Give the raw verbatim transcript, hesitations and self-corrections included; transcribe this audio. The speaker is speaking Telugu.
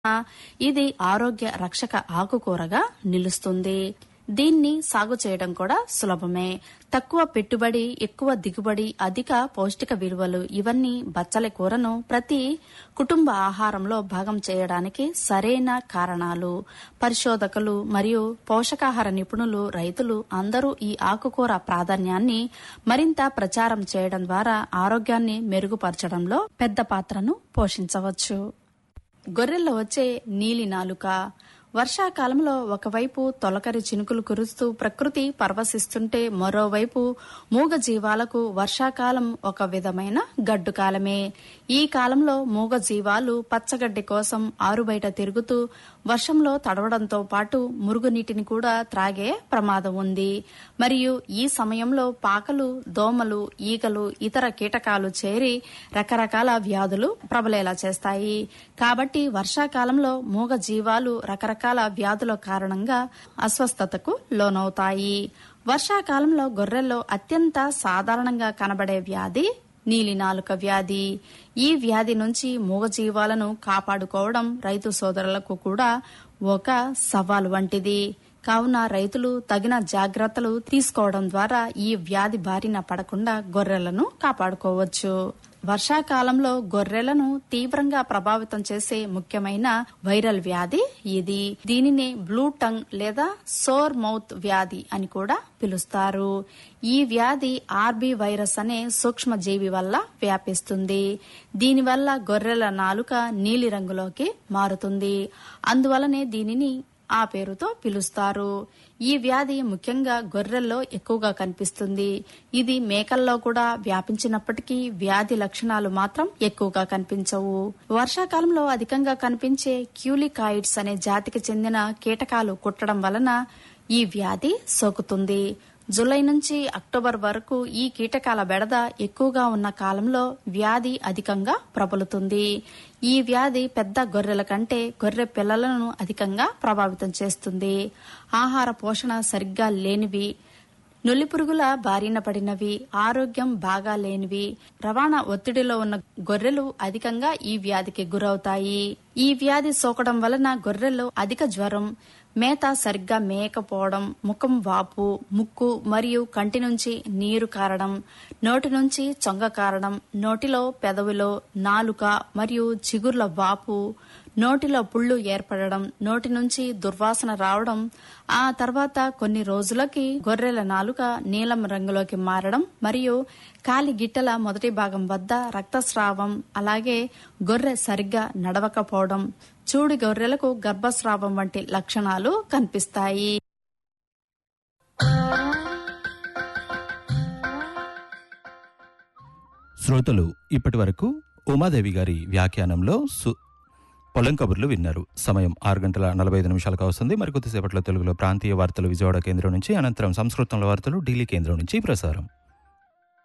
ఇది ఆరోగ్య రక్షక ఆకుకూరగా నిలుస్తుంది. దీన్ని సాగు చేయడం కూడా సులభమే. తక్కువ పెట్టుబడి, ఎక్కువ దిగుబడి, అధిక పౌష్టిక విలువలు ఇవన్నీ బచ్చలి కూరను ప్రతి కుటుంబ ఆహారంలో భాగం చేయడానికి సరైన కారణాలు. పరిశోధకులు మరియు పోషకాహార నిపుణులు, రైతులు అందరూ ఈ ఆకుకూర ప్రాధాన్యాన్ని మరింత ప్రచారం చేయడం ద్వారా ఆరోగ్యాన్ని మెరుగుపరచడంలో పెద్ద పాత్రను పోషించవచ్చు. గొర్రెల్లో వచ్చే నీలి నాలుక. వర్షాకాలంలో ఒకవైపు తొలకరి చినుకులు కురుస్తూ ప్రకృతి పరవశిస్తుంటే మరోవైపు మూగ జీవాలకు వర్షాకాలం ఒక విధమైన గడ్డు కాలమే. ఈ కాలంలో మూగ జీవాలు పచ్చగడ్డి కోసం ఆరుబయట తిరుగుతూ వర్షంలో తడవడంతో పాటు మురుగునీటిని కూడా త్రాగే ప్రమాదం ఉంది. మరియు ఈ సమయంలో పాకలు, దోమలు, ఈగలు, ఇతర కీటకాలు చేరి రకరకాల వ్యాధులు ప్రబలేలా చేస్తాయి. కాబట్టి వర్షాకాలంలో మూగ జీవాలు రకరకాల వ్యాధుల కారణంగా అస్వస్థతకు లోనవుతాయి. వర్షాకాలంలో గొర్రెల్లో అత్యంత సాధారణంగా కనబడే వ్యాధి నీలి నాలుక వ్యాధి. ఈ వ్యాధి నుంచి మూగజీవాలను కాపాడుకోవడం రైతు సోదరులకు కూడా ఒక సవాలు వంటిది. కావున రైతులు తగిన జాగ్రత్తలు తీసుకోవడం ద్వారా ఈ వ్యాధి బారిన పడకుండా గొర్రెలను కాపాడుకోవచ్చు. వర్షాకాలంలో గొర్రెలను తీవ్రంగా ప్రభావితం చేసే ముఖ్యమైన వైరల్ వ్యాధి ఇది. దీనినే బ్లూ టంగ్ లేదా సోర్ మౌత్ వ్యాధి అని కూడా పిలుస్తారు. ఈ వ్యాధి ఆర్బీ వైరస్ అనే సూక్ష్మజీవి వల్ల వ్యాపిస్తుంది. దీనివల్ల గొర్రెల నాలుక నీలి రంగులోకి మారుతుంది. అందువలనే దీనిని ఆ పేరుతో పిలుస్తారు. ఈ వ్యాధి ముఖ్యంగా గొర్రెల్లో ఎక్కువగా కనిపిస్తుంది. ఇది మేకల్లో కూడా వ్యాపించినప్పటికీ వ్యాధి లక్షణాలు మాత్రం ఎక్కువగా కనిపించవు. వర్షాకాలంలో అధికంగా కనిపించే క్యూలికాయిడ్స్ అనే జాతికి చెందిన కీటకాలు కుట్టడం వలన ఈ వ్యాధి సోకుతుంది. జూలై నుంచి అక్టోబర్ వరకు ఈ కీటకాల బెడద ఎక్కువగా ఉన్న కాలంలో వ్యాధి అధికంగా ప్రబలుతుంది. ఈ వ్యాధి పెద్ద గొర్రెల కంటే గొర్రె పిల్లలను అధికంగా ప్రభావితం చేస్తుంది. ఆహార పోషణ సరిగ్గా లేనివి, నులిపురుగుల బారిన పడినవి, ఆరోగ్యం బాగా లేనివి, రవాణా ఒత్తిడిలో ఉన్న గొర్రెలు అధికంగా ఈ వ్యాధికి గురవుతాయి. ఈ వ్యాధి సోకడం వలన గొర్రెల్లో అధిక జ్వరం, మేత సరిగ్గా మేయకపోవడం, ముఖం వాపు, ముక్కు మరియు కంటి నుంచి నీరు కారడం, నోటి నుంచి చొంగ కారడం, నోటిలో, పెదవిలో, నాలుక మరియు చిగుర్ల వాపు, నోటిలో పుళ్ళు ఏర్పడడం, నోటి నుంచి దుర్వాసన రావడం, ఆ తర్వాత కొన్ని రోజులకి గొర్రెల నాలుక నీలం రంగులోకి మారడం మరియు కాలి గిట్టల మొదటి భాగం వద్ద రక్తస్రావం, అలాగే గొర్రె సరిగ్గా నడవకపోవడం, చూడి గొర్రెలకు గర్భస్రావం వంటి లక్షణాలు కనిపిస్తాయి. శ్రోతలు ఇప్పటి వరకు ఉమాదేవి గారి వ్యాఖ్యానంలో పొలం కబుర్లు విన్నారు. సమయం ఆరు గంటల నలభై ఐదు నిమిషాలకు వస్తుంది. మరికొద్దిసేపట్లో తెలుగులో ప్రాంతీయ వార్తలు విజయవాడ కేంద్రం నుంచి, అనంతరం సంస్కృతంలో వార్తలు ఢిల్లీ కేంద్రం నుంచి ప్రసారం.